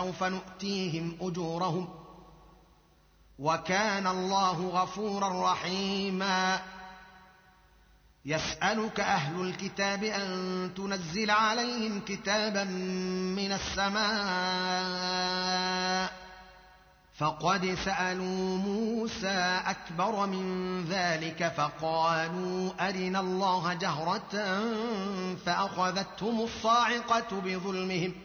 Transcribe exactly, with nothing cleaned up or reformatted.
سوف نؤتيهم أجورهم وكان الله غفورا رحيما يسألك أهل الكتاب أن تنزل عليهم كتابا من السماء فقد سألوا موسى أكبر من ذلك فقالوا أرنا الله جهرة فأخذتهم الصاعقة بظلمهم